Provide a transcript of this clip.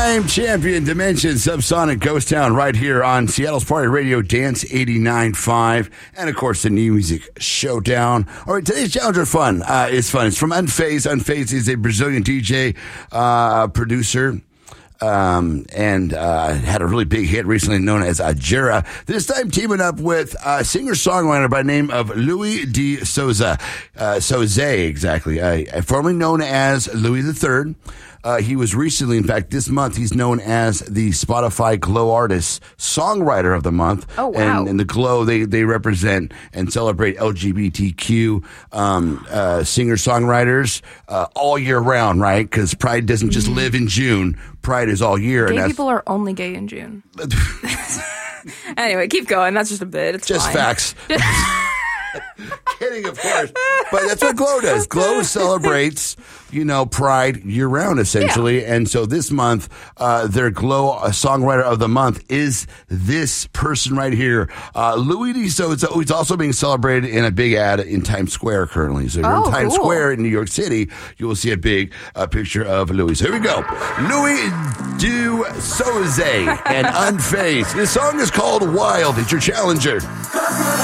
Two-time champion Dimension Subsonic Ghost Town right here on Seattle's Party Radio Dance 89.5 and, of course, the New Music Showdown. All right, today's challenge is fun. It's from Unfazed. Unfazed is a Brazilian DJ, producer. And had a really big hit recently known as Ajira. This time teaming up with a singer-songwriter by the name of Louis de Souza. Souza, exactly. Formerly known as Louis III. He was recently, in fact, this month, he's known as the Spotify Glow Artist Songwriter of the Month. Oh, wow. And the Glow, they represent and celebrate LGBTQ singer-songwriters all year round, right? Because Pride doesn't just live in June. Pride is all year. Gay people are only gay in June. Anyway, keep going. That's just a bit. It's just fine. Facts. Kidding, of course. But that's what Glow does. Glow celebrates, Pride year-round, essentially. Yeah. And so this month, their Glow Songwriter of the Month is this person right here, Louis de Souza, who's also being celebrated in a big ad in Times Square currently. So if you're in Times Square in New York City, you will see a big picture of Louis. So here we go. Louis de Souza and Unfazed. This song is called Wild. It's your challenger.